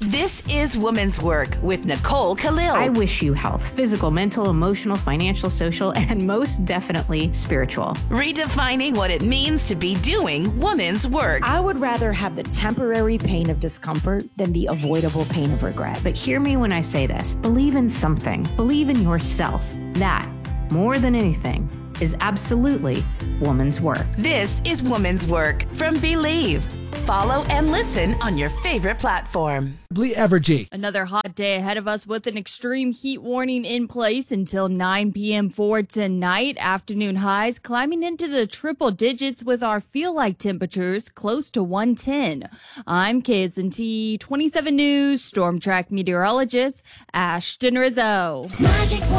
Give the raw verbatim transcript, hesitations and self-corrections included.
This is Woman's Work with Nicole Khalil. I wish you health, physical, mental, emotional, financial, social, and most definitely spiritual. Redefining what it means to be doing woman's work. I would rather have the temporary pain of discomfort than the avoidable pain of regret. But hear me when I say this. Believe in something. Believe in yourself. That, more than anything, is absolutely woman's work. This is Woman's Work from Believe. Follow and listen on your favorite platform. Lee Evergy. Another hot day ahead of us with an extreme heat warning in place until nine p.m. for tonight. Afternoon highs climbing into the triple digits with our feel-like temperatures close to one ten. I'm K S N T twenty-seven News Storm Track meteorologist Ashton Rizzo. Magic